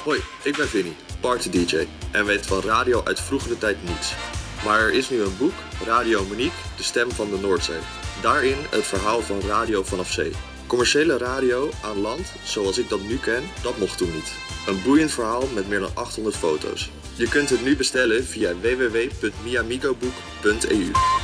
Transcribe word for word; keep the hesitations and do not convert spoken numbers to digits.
Hoi, ik ben Vinnie, party D J en weet van radio uit vroegere tijd niets. Maar er is nu een boek, Radio Monique, de stem van de Noordzee. Daarin het verhaal van radio vanaf zee. Commerciële radio aan land, zoals ik dat nu ken, dat mocht toen niet. Een boeiend verhaal met meer dan achthonderd foto's. Je kunt het nu bestellen via w w w punt miamigoboek punt e u.